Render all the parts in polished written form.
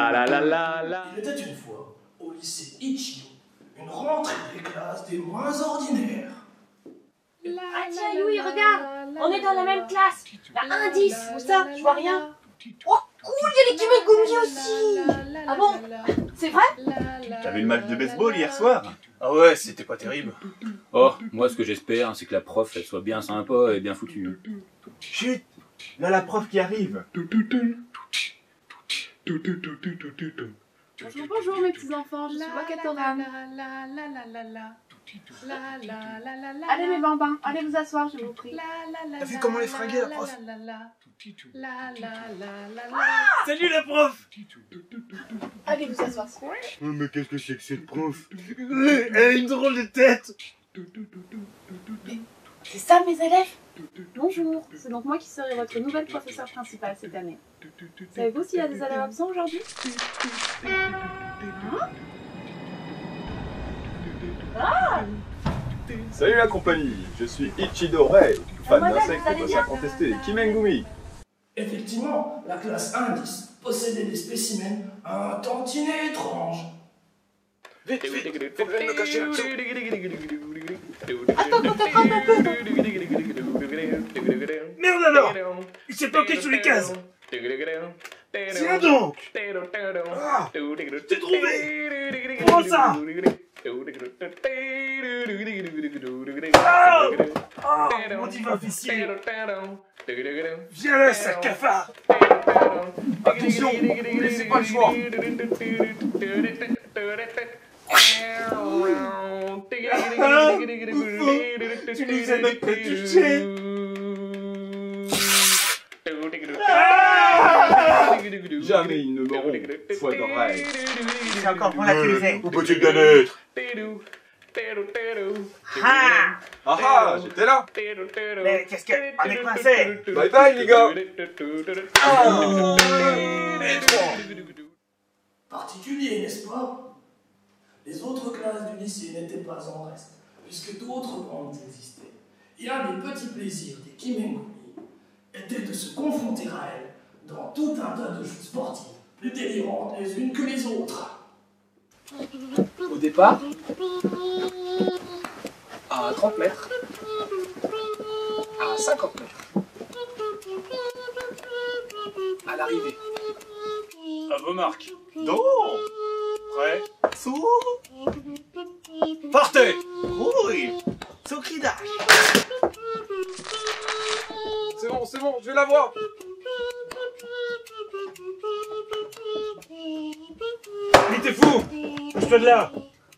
La la la la la. Il était une fois, au lycée Ichigo, une rentrée des classes des moins ordinaires. Ah tiens, Yui, regarde, on est dans la même classe. La 1-10, où ça? Je vois rien. Oh, cool, il y a les Kimegumi aussi. Ah bon? C'est vrai? T'as vu le match de baseball hier soir? Ah ouais, c'était pas terrible. Oh, moi ce que j'espère, c'est que la prof elle soit bien sympa et bien foutue. Chut! Là la prof qui arrive. Bonjour mes petits enfants, je suis Wakatoran. Allez mes bambins, allez vous asseoir, je vous prie. T'as vu comment elle est fringuée, la prof? Salut la prof! Allez vous asseoir. Oh, mais qu'est-ce que c'est que cette prof? Elle a une drôle de tête! C'est ça mes élèves? Bonjour, c'est donc moi qui serai votre nouvelle professeure principale cette année. Savez-vous s'il y a des élèves absents aujourd'hui? Salut la compagnie, je suis Ichido Rei, fan Mademoiselle, d'insectes vous et allez patients bien? contestés, Kimengumi. Effectivement, la classe 1-10 possédait des spécimens un tantinet étrange. Vite, vite, faut que j'aille me cacher là-dessous. Merde alors! Il s'est planqué sous les cases! Tiens donc! Ah! J'ai trouvé! Comment ça? Ah! Ah! Mon divin officier! Viens là, sale cafard! Attention! Ne laissez pas le choix! Tu nous as même pas touché! Jamais ils ne m'auront, foi d'oreille. C'est encore pour l'accuser. Où peut-il bien être? Ah! Ah ah, j'étais là. Mais qu'est-ce que... On est coincé! Bye bye les gars. Particulier, n'est-ce pas? Les autres classes du lycée n'étaient pas en reste, puisque d'autres bandes existaient. Et un des petits plaisirs des Kimengumi était de se confronter à elles dans tout un tas de jeux sportifs, plus délirantes les unes que les autres. Au départ, à 30 mètres, à 50 mètres, à l'arrivée. À vos marques. Donc! Prêt? Sous! Partez! Oui! Tsukidash! C'est bon, je vais la voir. Mais t'es fou! Bouge-toi de là!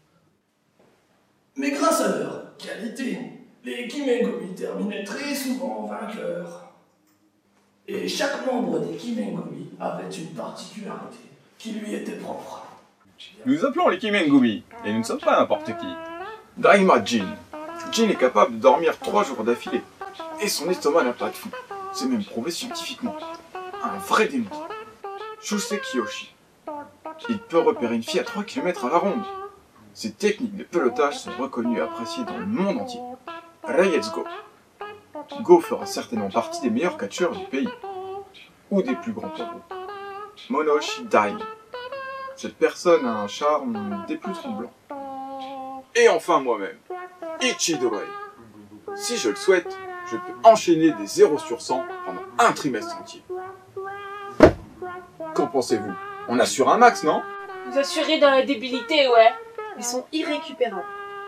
Mais grâce à leur qualité, les Kimengumi terminaient très souvent vainqueurs. Et chaque membre des Kimengumi avait une particularité qui lui était propre. Nous appelons les Kimengumi, et nous ne sommes pas n'importe qui. Daima Jin. Jin est capable de dormir 3 jours d'affilée. Et son estomac n'a pas de fond. C'est même prouvé scientifiquement. Un vrai démon. Shusei Kiyoshi. Il peut repérer une fille à 3 km à la ronde. Ses techniques de pelotage sont reconnues et appréciées dans le monde entier. Let's Go. Go fera certainement partie des meilleurs catcheurs du pays. Ou des plus grands taureaux. Monoshi Dai. Cette personne a un charme des plus troublants. Et enfin moi-même, Ichido Rei. Si je le souhaite, je peux enchaîner des 0 sur 100 pendant un trimestre entier. Qu'en pensez-vous? On assure un max, non? Vous assurez dans la débilité, ouais. Ils sont irrécupérables.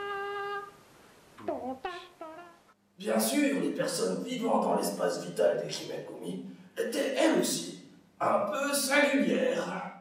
Bien sûr, les personnes vivant dans l'espace vital des Kimengumi étaient elles aussi un peu singulières.